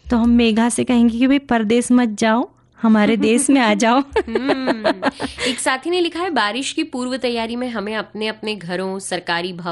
तो हम मेघा से कहेंगे कि भाई परदेश मत जाओ, हमारे देश में आ जाओ। एक साथी ने लिखा है, बारिश की पूर्व तैयारी में हमें अपने अपने घरों, सरकारी